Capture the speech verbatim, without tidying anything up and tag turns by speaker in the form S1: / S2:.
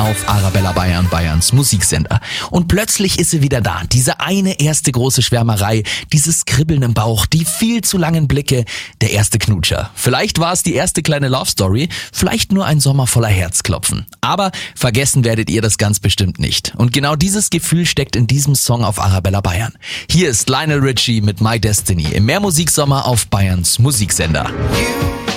S1: auf Arabella Bayern, Bayerns Musiksender. Und plötzlich ist sie wieder da. Diese eine erste große Schwärmerei, dieses Kribbeln im Bauch, die viel zu langen Blicke, der erste Knutscher. Vielleicht war es die erste kleine Love Story, vielleicht nur ein Sommer voller Herzklopfen. Aber vergessen werdet ihr das ganz bestimmt nicht. Und genau dieses Gefühl steckt in diesem Song auf Arabella Bayern. Hier ist Lionel Richie mit My Destiny im Mehrmusiksommer auf Bayerns Musiksender.